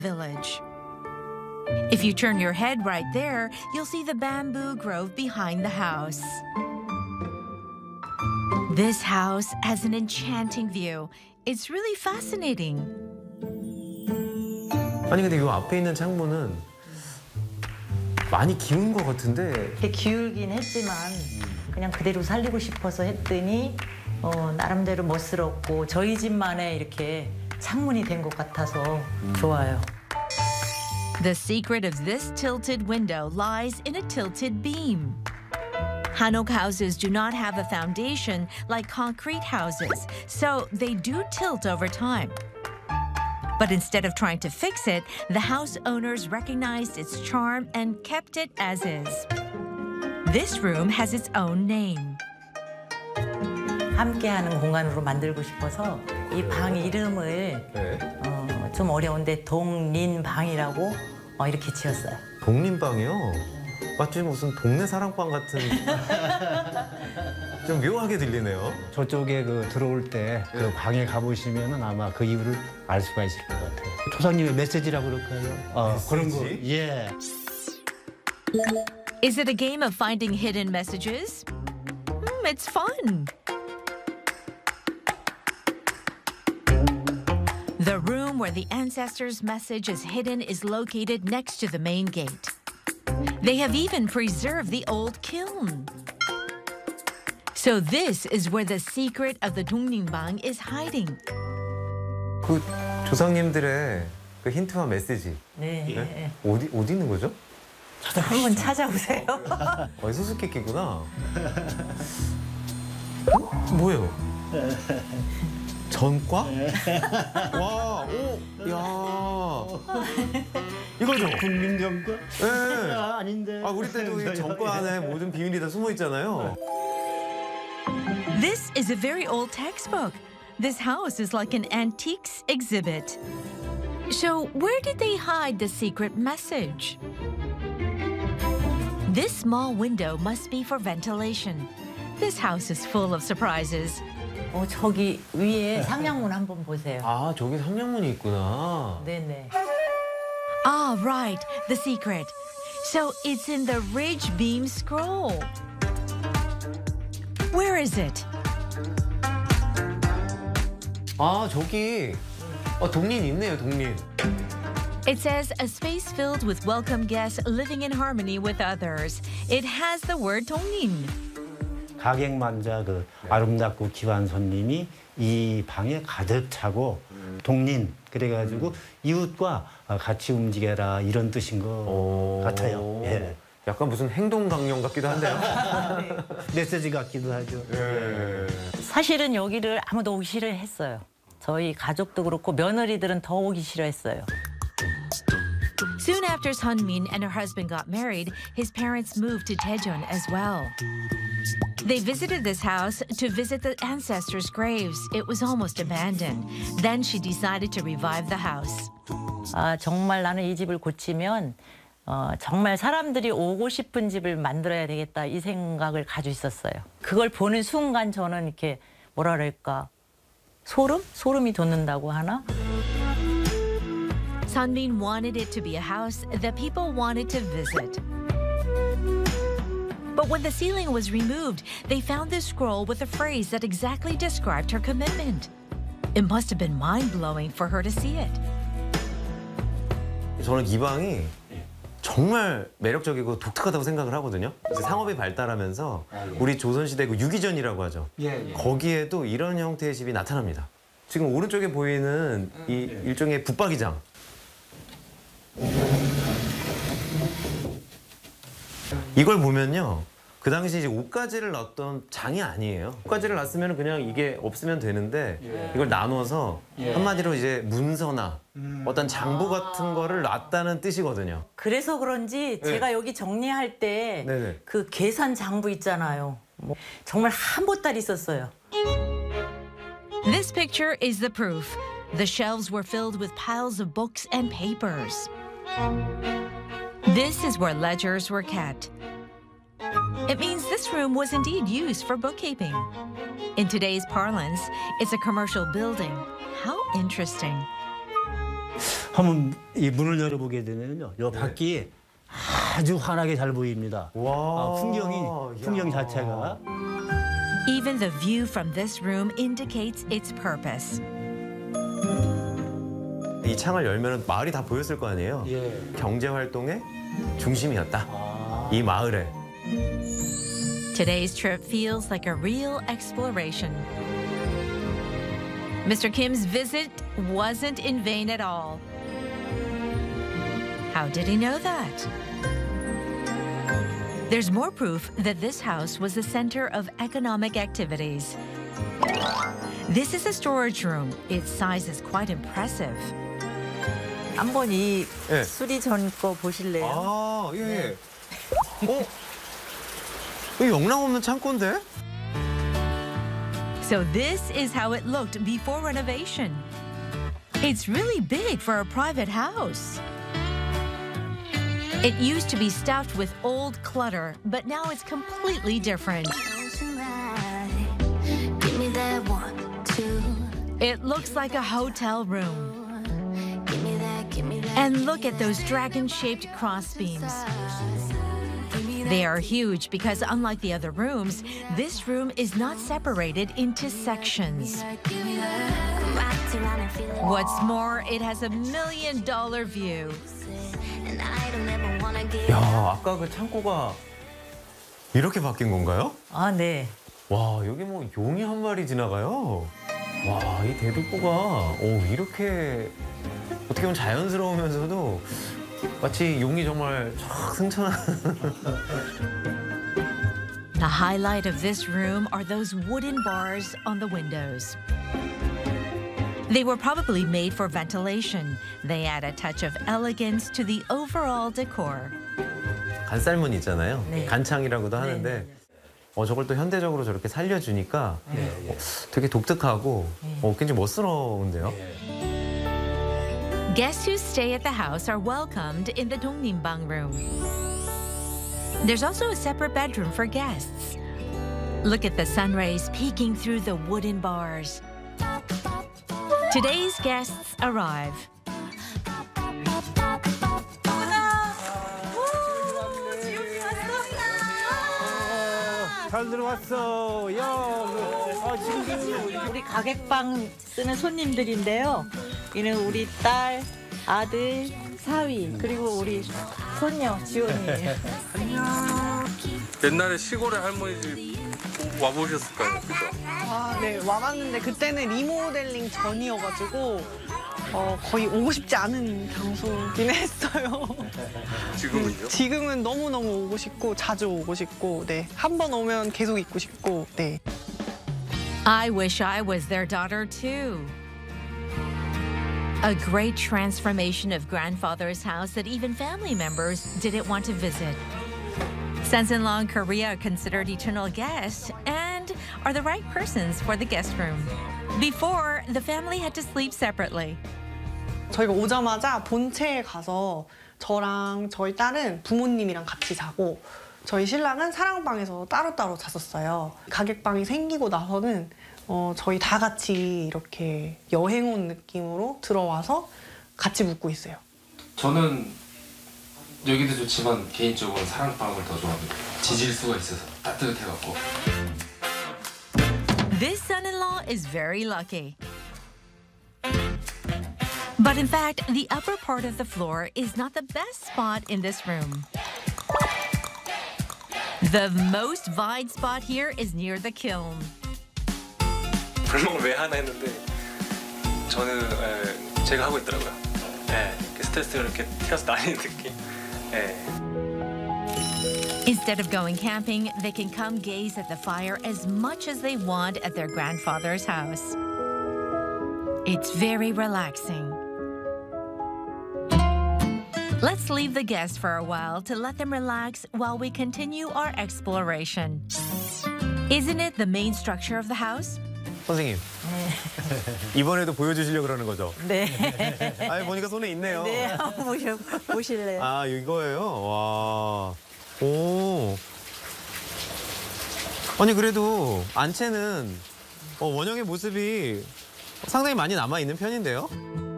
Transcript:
village. If you turn your head right there, you'll see the bamboo grove behind the house. This house has an enchanting view. It's really fascinating. 아니 근데 이 앞에 있는 창문은 많이 기운 것 같은데. 이렇게 기울긴 했지만 그냥 그대로 살리고 싶어서 했더니 나름대로 멋스럽고 저희 집만의 이렇게 창문이 된 것 같아서 좋아요. The secret of this tilted window lies in a tilted beam. Hanok houses do not have a foundation like concrete houses, so they do tilt over time. But instead of trying to fix it, the house owners recognized its charm and kept it as is. This room has its own name. 함께하는 공간으로 만들고 싶어서 이 방 이름을 좀 어려운데 동린방이라고 이렇게 지었어요. 동린방이요? 마치 무슨 동네 사랑방 같은 좀 묘하게 들리네요. 저쪽에 들어올 때 그 방에 가보시면은 아마 그 이유를 알 수가 있을 것 같아요. 조상님의 메시지라고 그럴까요? 그런 거. 예. Is it a game of finding hidden messages? It's fun. The room where the ancestors' message is hidden is located next to the main gate. They have even preserved the old kiln. So this is where the secret of the Dongningbang is hiding. 그 조상님들의 그 힌트와 메시지. 네. 어디 있는 거죠? 한번 찾아보세요. 수수께끼구나. 뭐예요? 전과? 와, 오, 야. 이거죠? 국민정과? 네. 아닌데. 우리 때도 이 전과 안에 모든 비밀이 다 숨어 있잖아요. This is a very old textbook. This house is like an antiques exhibit. So where did they hide the secret message? This small window must be for ventilation. This house is full of surprises. 저기 위에 상량문 한번 보세요. 저기 상량문이 있구나. 네네. Right, the secret. So it's in the ridge beam scroll. Where is it? 저기 동린 있네요, 동린. It says a space filled with welcome guests living in harmony with others. It has the word 동린. 가객만자 아름답고 귀한 손님이 이 방에 가득 차고 동린 그래가지고 이웃과 같이 움직여라 이런 뜻인 것 같아요. 예. 약간 무슨 행동 강령 같기도 한데요. 메시지 같기도 하죠. 예. 사실은 여기를 아무도 오기 싫어했어요. 저희 가족도 그렇고 며느리들은 더 오기 싫어했어요. Soon after Sunmin and her husband got married, his parents moved to Daejeon as well. They visited this house to visit the ancestors' graves. It was almost abandoned. Then she decided to revive the house. 정말 나는 이 집을 고치면 정말 사람들이 오고 싶은 집을 만들어야 되겠다 이 생각을 가지고 있었어요. 그걸 보는 순간 저는 이렇게 뭐라 그럴까 소름이 돋는다고 하나? Sunmin wanted it to be a house that people wanted to visit. But when the ceiling was removed, they found this scroll with a phrase that exactly described her commitment. It must have been mind-blowing for her to see it. 저는 이 방이 정말 매력적이고 독특하다고 생각을 하거든요. 이제 상업이 발달하면서 우리 조선시대 유기전이라고 하죠. 거기에도 이런 형태의 집이 나타납니다. 지금 오른쪽에 보이는 이 일종의 붙박이장. 이걸 보면요. 그 당시 이제 옷가지를 놨던 장이 아니에요. 옷가지를 놨으면 그냥 이게 없으면 되는데 이걸 나눠서 한마디로 이제 문서나 어떤 장부 같은 거를 놨다는 뜻이거든요. 그래서 그런지 제가 여기 정리할 때 그 계산 장부 있잖아요. 정말 한 보따리 있었어요. This picture is the proof. The shelves were filled with piles of books and papers. This is where ledgers were kept. It means this room was indeed used for bookkeeping. In today's parlance, it's a commercial building. How interesting. 한번 이 문을 열어보게 되면요, 요 밖이 아주 환하게 잘 보입니다. 와. 풍경 자체가. Even the view from this room indicates its purpose. 이 창을 열면 마을이 다 보였을 거 아니에요? 예. 경제 활동의 중심이었다. 이 마을에. Today's trip feels like a real exploration. Mr. Kim's visit wasn't in vain at all. How did he know that? There's more proof that this house was the center of economic activities. This is a storage room. Its size is quite impressive. 한번 이 네. 수리 전 거 보실래요? 아, 예. 이거 영락 없는 창고인데? So this is how it looked before renovation. It's really big for a private house. It used to be stuffed with old clutter, but now it's completely different. It looks like a hotel room. And look at those dragon-shaped crossbeams. They are huge because, unlike the other rooms, this room is not separated into sections. What's more, it has $1 million view. 야, 아까 그 창고가 이렇게 바뀐 건가요? 아, 네. 와, 여기 뭐 용이 한 마리 지나가요. 와, 이 대두포가 이렇게 어떻게 보면 자연스러우면서도 마치 용이 정말 쫙 승천하는. The highlight of this room are those wooden bars on the windows. They were probably made for ventilation. They add a touch of elegance to the overall decor. 간살문 있잖아요. 네. 간창이라고도 하는데 저걸 또 현대적으로 저렇게 살려주니까 되게 독특하고 굉장히 멋스러운데요. Guests who stay at the house are welcomed in the Dongnimbang room. There's also a separate bedroom for guests. Look at the sun rays peeking through the wooden bars. Today's guests arrive. 잘 들어왔어. 야, 지금 우리 가객방 쓰는 손님들인데요. 이는 우리 딸, 아들, 사위, 그리고 우리 손녀, 지원이. 옛날에 시골의 할머니 집 와보셨을까요? 그죠? 아, 네, 와봤는데 그때는 리모델링 전이어가지고 거의 오고 싶지 않은 장소긴 했어요. 지금은요? 지금은 너무너무 오고 싶고 자주 오고 싶고 네, 한 번 오면 계속 있고 싶고 네. I wish I was their daughter too. A great transformation of grandfather's house that even family members didn't want to visit. Sons-in-law in Korea are considered eternal guests and are the right persons for the guest room. Before, the family had to sleep separately. 저희가 오자마자 본체에 가서 저랑 저희 딸은 부모님이랑 같이 자고 저희 신랑은 사랑방에서 따로따로 잤었어요. 가객방이 생기고 나서는 저희 다 같이 이렇게 여행 온 느낌으로 들어와서 같이 묵고 있어요. 저는 여기도 좋지만 개인적으로 사랑방을 더 좋아합니다. 지질수가 있어서 따뜻해갖고. This son-in-law is very lucky. But in fact, the upper part of the floor is not the best spot in this room. The most wide spot here is near the kiln. 불멍을 왜 하나 했는데 저는 제가 하고 있더라고요. 스트레스를 이렇게 튀어서 다니는 느낌. Instead of going camping, they can come gaze at the fire as much as they want at their grandfather's house. It's very relaxing. Let's leave the guests for a while to let them relax while we continue our exploration. Isn't it the main structure of the house? 선생님, 이번에도 보여주시려고 그러는 거죠? 네. 아니, 보니까 손에 있네요. 네, 한번 보실래요? 아, 이거예요? 와. 오. 아니, 그래도 안채는 원형의 모습이 상당히 많이 남아있는 편인데요?